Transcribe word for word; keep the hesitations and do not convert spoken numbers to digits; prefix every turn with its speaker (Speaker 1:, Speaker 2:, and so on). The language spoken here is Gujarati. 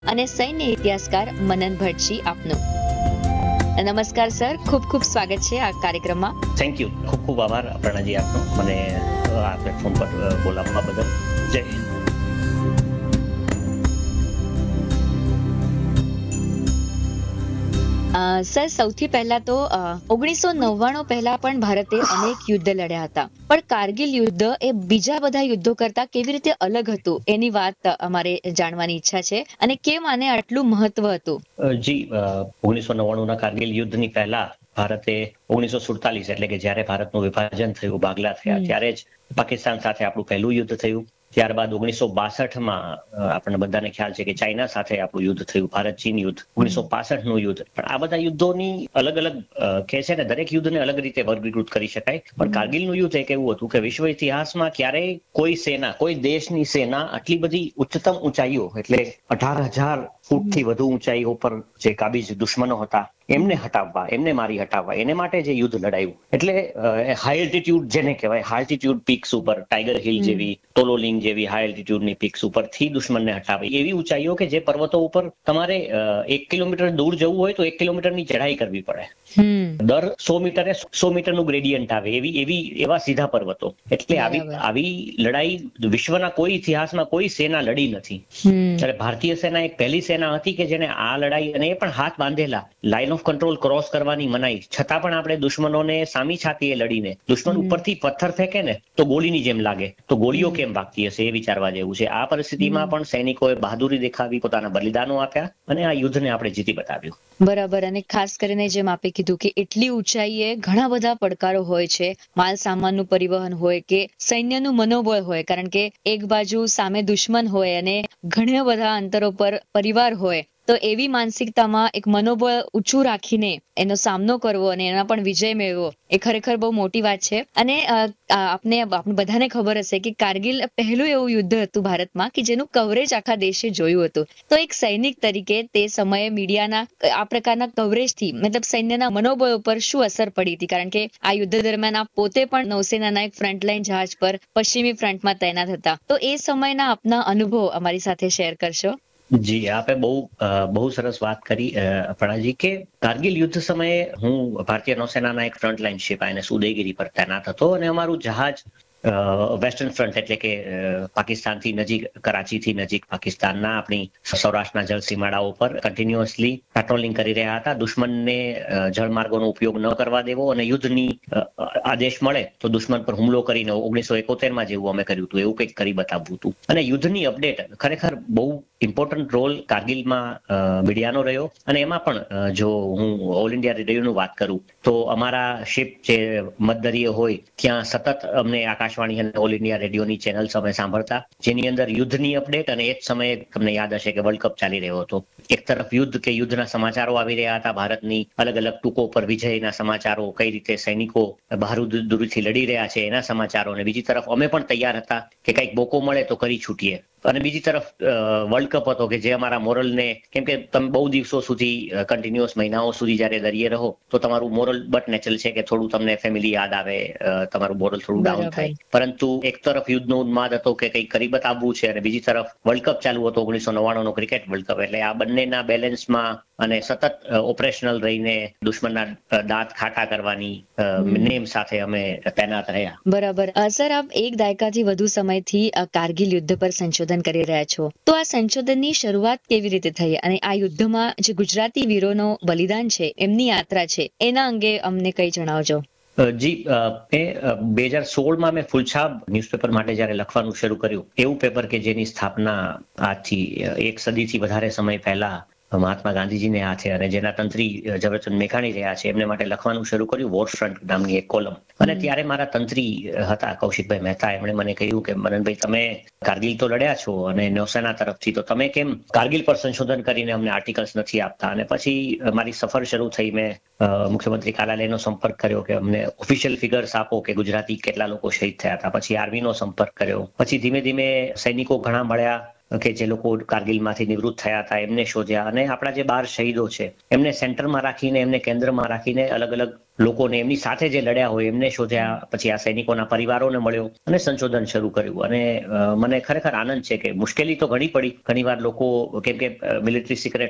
Speaker 1: અને સૈન્ય ઇતિહાસકાર મનન ભટ્ટજી આપનું. નમસ્કાર સર, ખૂબ ખૂબ સ્વાગત છે આ કાર્યક્રમમાં.
Speaker 2: થેન્ક યુ, ખૂબ ખૂબ આભાર અપર્ણાજી આપનો મને આ પ્લેટફોર્મ પર બોલાવવા બદલ. જય હિન્દ.
Speaker 1: સર, સૌથી પહેલા તો ઓગણીસો નવ્વાણું પહેલા પણ ભારતે અનેક યુદ્ધ લડ્યા હતા, પણ કારગિલ યુદ્ધ એ બીજા બધા યુદ્ધો કરતા કેવી રીતે અલગ હતું એની વાત અમારે જાણવાની ઈચ્છા છે, અને કેમ આને આટલું મહત્વ હતું.
Speaker 2: જી, ઓગણીસો નવ્વાણું ના કારગિલ યુદ્ધની પહેલા ભારતે ઓગણીસો સુડતાલીસ એટલે કે જ્યારે ભારતનું વિભાજન થયું, ભાગલા થયા, ત્યારે જ પાકિસ્તાન સાથે આપણું પહેલું યુદ્ધ થયું. ત્યારબાદ ઓગણીસો બાસઠમાં આપણને બધાને ખ્યાલ છે કે ચાઇના સાથે આપણું યુદ્ધ થયું, ભારત ચીન યુદ્ધ, ઓગણીસો પાસઠ નું યુદ્ધ. પણ આ બધા યુદ્ધોની અલગ અલગ કે છે ને, દરેક યુદ્ધને અલગ રીતે વર્ગીકૃત કરી શકાય. પણ કારગિલનું યુદ્ધ એક એવું હતું કે વિશ્વ ઇતિહાસમાં ક્યારેય કોઈ સેના, કોઈ દેશની સેના આટલી બધી ઉચ્ચતમ ઊંચાઈઓ એટલે અઢાર હજાર ફૂટથી વધુ ઊંચાઈઓ પર જે કાબીજ દુશ્મનો હતા એમને હટાવવા, એમને મારી હટાવવા, એને માટે જે યુદ્ધ લડાયું. એટલે હાઈ એલ્ટિટ્યુડ જેને કહેવાય, હાઈ એલ્ટિટ્યુડ પીક્સ ઉપર, ટાઈગર હિલ જેવી, ટોલોલિંગ જેવી હાઈ એલ્ટિટ્યુડની પીક્સ ઉપરથી દુશ્મનને હટાવી, એવી ઊંચાઈઓ કે જે પર્વતો ઉપર તમારે એક કિલોમીટર દૂર જવું હોય તો એક કિલોમીટરની ચઢાઈ કરવી પડે. દર સો મીટરે સો મીટરનું ગ્રેડિયન્ટ આવે, એવી એવી એવા સીધા પર્વતો. એટલે આવી આવી લડાઈ વિશ્વના કોઈ ઇતિહાસમાં કોઈ સેના લડી નથી. ત્યારે ભારતીય સેના એક પહેલી સેના હતી કે જેને આ લડાઈ, અને એ પણ હાથ બાંધેલા, લાઇન ઓફ કંટ્રોલ ક્રોસ કરવાની મનાઈ, છતાં પણ આપણે દુશ્મનોને સામી છાતીએ લડીને, દુશ્મન ઉપરથી પથ્થર ફેંકે ને તો ગોળીની જેમ લાગે, તો ગોળીઓ કેમ વાગતી હશે એ વિચારવા જેવું છે. આ પરિસ્થિતિમાં પણ સૈનિકોએ બહાદુરી દેખાવી, પોતાના બલિદાનો આપ્યા, અને આ યુદ્ધને આપણે જીતી બતાવ્યું.
Speaker 1: બરાબર. અને ખાસ કરીને જેમ આપે કીધું કે એટલી ઊંચાઈએ ઘણા બધા પડકારો હોય છે, માલ સામાનનું પરિવહન હોય કે સૈન્યનું મનોબળ હોય, કારણ કે એક બાજુ સામે દુશ્મન હોય અને ઘણા બધા અંતરો પર પરિવાર હોય, તો એવી માનસિકતામાં એક મનોબળ ઊંચું રાખીને એનો સામનો કરવો અને એના પણ વિજય મેળવો એ ખરેખર બહુ મોટી વાત છે. અને આપને આપણે બધાને ખબર હશે કે કારગિલ પહેલું એવું યુદ્ધ હતું ભારતમાં કે જેનું કવરેજ આખા દેશે જોયું હતું. તો એક સૈનિક તરીકે તે સમયે મીડિયાના આ પ્રકારના કવરેજથી મતલબ સૈન્યના મનોબળ ઉપર શું અસર પડી હતી? કારણ કે આ યુદ્ધ દરમિયાન આપ પોતે પણ નૌસેનાના એક ફ્રન્ટલાઈન જહાજ પર પશ્ચિમી ફ્રન્ટમાં તૈનાત હતા, તો એ સમયના આપના અનુભવ અમારી સાથે શેર કરશો.
Speaker 2: જી, આપે બહુ બહુ સરસ વાત કરી અપર્ણાજી, કે કારગિલ યુદ્ધ સમયે હું ભારતીય નૌસેનાના એક ફ્રન્ટલાઈન શિપ આઈને ઉદયગીરી પર તૈનાત હતો, અને અમારું જહાજ વેસ્ટર્ન ફ્રન્ટ એટલે કે પાકિસ્તાનથી નજીક, કરાચીથી નજીક પાકિસ્તાનના આપણી સૌરાષ્ટ્રના જળ સીમાડાઓ પર કન્ટિન્યુઅસલી પેટ્રોલિંગ કરી રહ્યા હતા. દુશ્મનને જળમાર્ગોનો ઉપયોગ ન કરવા દેવો, અને યુદ્ધની આદેશ મળે તો દુશ્મન પર હુમલો કરીને ઓગણીસો એકોતેર માં જેવું અમે કર્યું હતું એવું કંઈક કરી બતાવવું હતું. અને યુદ્ધની અપડેટ ખરેખર બહુ ઇમ્પોર્ટન્ટ રોલ કારગિલમાં મીડિયાનો રહ્યો. અને એમાં પણ જો હું ઓલ ઇન્ડિયા રેડિયોનું વાત કરું તો અમારા શિપ જે મધદરિયે હોય ત્યાં સતત અમને આકાશવાણી અને ઓલ ઇન્ડિયા રેડિયોની ચેનલ્સ અમે સાંભળતા, જેની અંદર યુદ્ધની અપડેટ, અને એ જ સમયે તમને યાદ હશે કે વર્લ્ડ કપ ચાલી રહ્યો હતો. એક તરફ યુદ્ધ કે યુદ્ધના સમાચારો આવી રહ્યા હતા, ભારતની અલગ અલગ ટૂંકો પર વિજયના સમાચારો, કઈ રીતે સૈનિકો બહાદુરીથી લડી રહ્યા છે એના સમાચારો, અને બીજી તરફ અમે પણ તૈયાર હતા કે કંઈક મોકો મળે તો કરી છૂટીએ. અને બીજી તરફ વર્લ્ડ કપ હતો કે જે અમારા મોરલને, કેમ કે તમે બહુ દિવસો સુધી કન્ટિન્યુઅસ મહિનાઓ સુધી જ્યારે દરિયે રહો તો તમારું મોરલ બટ નેચરલ છે કે થોડું તમને ફેમિલી યાદ આવે, તમારું મોરલ થોડું ડાઉન થાય. પરંતુ એક તરફ યુદ્ધનો ઉન્માદ હતો કે કંઈક કરી બતાવવું છે, અને બીજી તરફ વર્લ્ડ કપ ચાલુ હતો, ઓગણીસો નવ્વાણું નો ક્રિકેટ વર્લ્ડ કપ. એટલે આ બંનેના બેલેન્સમાં અને સતત ઓપરેશનલ રહીને દુશ્મનના દાંત ખાટા કરવાની નેમ સાથે અમે તૈનાત રહ્યા.
Speaker 1: બરાબર. સર, આપ એક દાયકાથી વધુ સમયથી કારગિલ યુદ્ધ પર સંશોધન કરી રહ્યા છો, તો આ સંશોધનની શરૂઆત કેવી રીતે થઈ, અને આ યુદ્ધમાં જે ગુજરાતી વીરોનો બલિદાન છે, એમની યાત્રા છે, એના અંગે અમને કંઈ જણાવજો.
Speaker 2: જી, મેં બે હજાર સોળમાં મેં ફૂલછાપ ન્યૂઝપેપર માટે જ્યારે લખવાનું શરૂ કર્યું, એવું પેપર કે જેની સ્થાપના આજથી એક સદીથી વધારે સમય પહેલા મહાત્મા ગાંધીજીને હાથે અને જેના તંત્રી ઝવેરચંદ મેઘાણી રહ્યા છે એમને માટે લખવાનું શરૂ કર્યું, વોર ફ્રન્ટ નામની એક કોલમ. અને ત્યારે મારા તંત્રી હતા કૌશિકભાઈ મહેતા, એમણે મને કહ્યું કે મનનભાઈ, તમે કારગિલ તો લડ્યા છો અને નૌસેના તરફથી, તો તમે કેમ કારગિલ પર સંશોધન કરીને અમને આર્ટિકલ્સ નથી આપતા? અને પછી મારી સફર શરૂ થઈ. મેં મુખ્યમંત્રી કાર્યાલયનો સંપર્ક કર્યો કે અમને ઓફિશિયલ ફિગર્સ આપો કે ગુજરાતી કેટલા લોકો શહીદ થયા હતા. પછી આર્મીનો સંપર્ક કર્યો. પછી ધીમે ધીમે સૈનિકો ઘણા મળ્યા કે જે લોકો કારગિલમાંથી નિવૃત્ત થયા હતા, એમને શોધ્યા, અને આપણા જે બાર શહીદો છે એમને સેન્ટરમાં રાખીને, એમને કેન્દ્રમાં રાખીને અલગ અલગ લોકોને એમની સાથે જે લડ્યા હોય એમને શોધ્યા, પછી આ સૈનિકોના પરિવારોને મળ્યો અને સંશોધન શરૂ કર્યું. અને મને ખરેખર આનંદ છે કે મુશ્કેલી તો ઘણી પડી, ઘણી વાર લોકો કેમ કે મિલિટરી સિક્રેટ